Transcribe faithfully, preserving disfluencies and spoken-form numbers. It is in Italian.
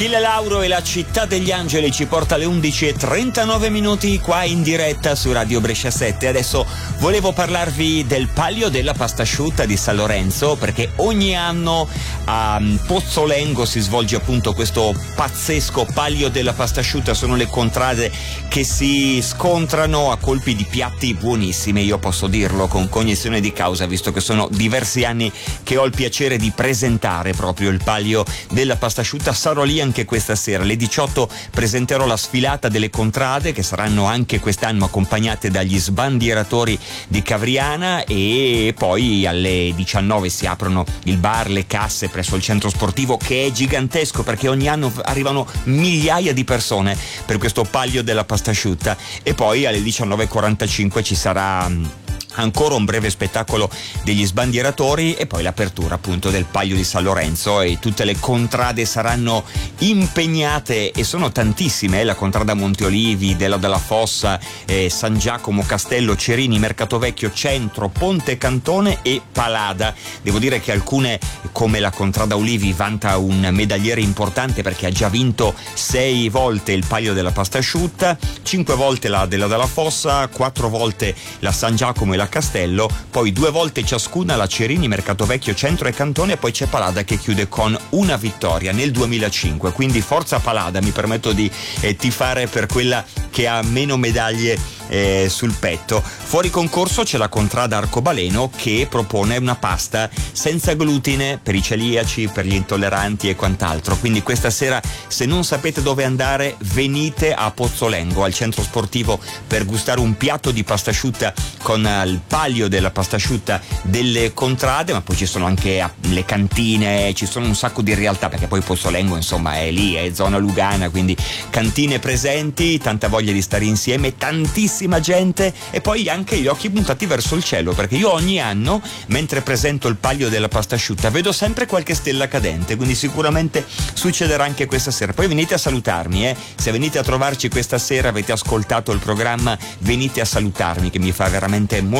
Il Lauro e la Città degli Angeli ci porta alle undici e trentanove minuti qua in diretta su Radio Brescia sette. Adesso volevo parlarvi del Palio della Pastasciutta di San Lorenzo, perché ogni anno a Pozzolengo si svolge appunto questo pazzesco Palio della Pastasciutta. Sono le contrade che si scontrano a colpi di piatti buonissimi, io posso dirlo con cognizione di causa, visto che sono diversi anni che ho il piacere di presentare proprio il Palio della Pastasciutta. Sarò lì anche questa sera. Alle diciotto presenterò la sfilata delle contrade, che saranno anche quest'anno accompagnate dagli sbandieratori di Cavriana, e poi alle diciannove si aprono il bar, le casse presso il centro sportivo, che è gigantesco perché ogni anno arrivano migliaia di persone per questo Palio della Pastasciutta. E poi alle diciannove e quarantacinque ci sarà ancora un breve spettacolo degli sbandieratori e poi l'apertura appunto del Palio di San Lorenzo, e tutte le contrade saranno impegnate, e sono tantissime, la contrada Monteolivi, Della della Fossa, eh, San Giacomo, Castello, Cerini, Mercatovecchio, Centro, Ponte Cantone e Palada. Devo dire che alcune, come la contrada Olivi, vanta un medagliere importante perché ha già vinto sei volte il Palio della Pastasciutta, cinque volte la Della della Fossa, quattro volte la San Giacomo e la Castello, poi due volte ciascuna la Cerini, Mercatovecchio, Centro e Cantone, e poi c'è Palada che chiude con una vittoria nel duemilacinque. Quindi forza Palada, mi permetto di eh, tifare per quella che ha meno medaglie eh, sul petto. Fuori concorso c'è la contrada Arcobaleno, che propone una pasta senza glutine per i celiaci, per gli intolleranti e quant'altro. Quindi questa sera, se non sapete dove andare, venite a Pozzolengo, al centro sportivo, per gustare un piatto di pastasciutta con il Palio della Pastasciutta delle contrade. Ma poi ci sono anche le cantine, ci sono un sacco di realtà, perché poi Pozzolengo insomma è lì, è zona Lugana, quindi cantine presenti, tanta voglia di stare insieme, tantissima gente, e poi anche gli occhi puntati verso il cielo, perché io ogni anno, mentre presento il Palio della Pastasciutta, vedo sempre qualche stella cadente, quindi sicuramente succederà anche questa sera. Poi venite a salutarmi, eh? Se venite a trovarci questa sera, avete ascoltato il programma, venite a salutarmi, che mi fa veramente molto